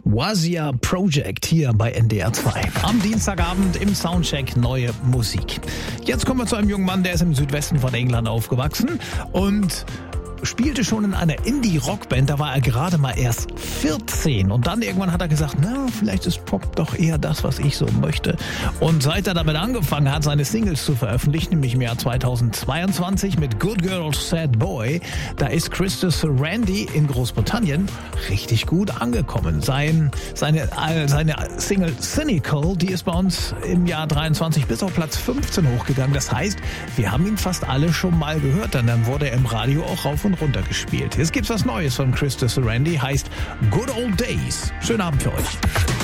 Wazia Project hier bei NDR 2. Am Dienstagabend im Soundcheck neue Musik. Jetzt kommen wir zu einem jungen Mann, der ist im Südwesten von England aufgewachsen und spielte schon in einer Indie-Rockband, da war er gerade mal erst 14 und dann irgendwann hat er gesagt, na, vielleicht ist Pop doch eher das, was ich so möchte. Und seit er damit angefangen hat, seine Singles zu veröffentlichen, nämlich im Jahr 2022 mit Good Girl, Sad Boy, da ist Christus Randy in Großbritannien richtig gut angekommen. Seine Single Cynical, die ist bei uns im Jahr 23 bis auf Platz 15 hochgegangen. Das heißt, wir haben ihn fast alle schon mal gehört, denn dann wurde er im Radio auch rauf und runter gespielt. Jetzt gibt's was Neues von Christus Randy, heißt Good Old Days. Schönen Abend für euch.